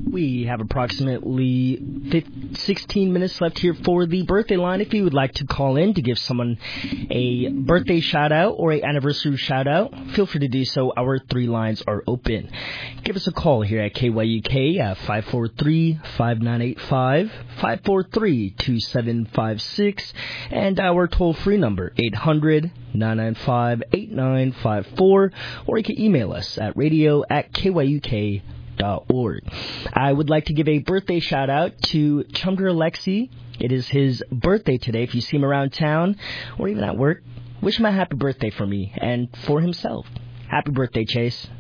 We have approximately 16 minutes left here for the birthday line. If you would like to call in to give someone a birthday shout-out or an anniversary shout-out, feel free to do so. Our 3 lines are open. Give us a call here at KYUK at 543-5985, 543-2756, and our toll-free number, 800-995-8954, or you can email us at radio@kyuk.org. I would like to give a birthday shout-out to Chumgar Alexi. It is his birthday today. If you see him around town or even at work, wish him a happy birthday for me and for himself. Happy birthday, Chase.